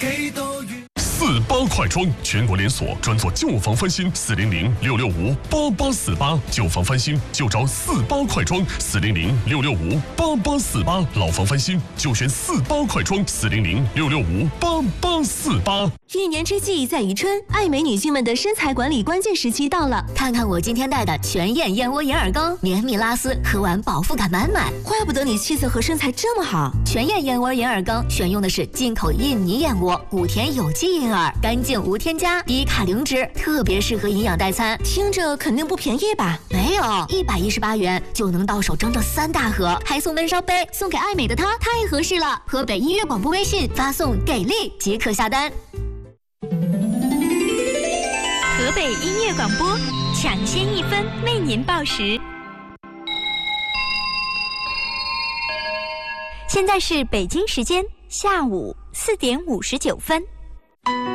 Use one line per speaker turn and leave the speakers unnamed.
48快装，全国连锁，专做旧房翻新，400-665-8848，旧房翻新就找48快装，400-665-8848，老房翻新就选48快装，400-665-8848。
一年之计在于春，爱美女性们的身材管理关键时期到了。
看看我今天带的全燕燕窝银耳羹，绵密拉丝，喝完饱腹感满满。
怪不得你气色和身材这么好。
全燕燕窝银耳羹选用的是进口印尼燕窝，谷田有机银耳，干净无添加，低卡零脂，特别适合营养代餐。
听着肯定不便宜吧？
没有，118元就能到手整整3大盒，还送温烧杯，送给爱美的她太合适了。河北音乐广播微信发送给力即可下单。
河北音乐广播，抢先1分为您报时。现在是北京时间下午4点59分。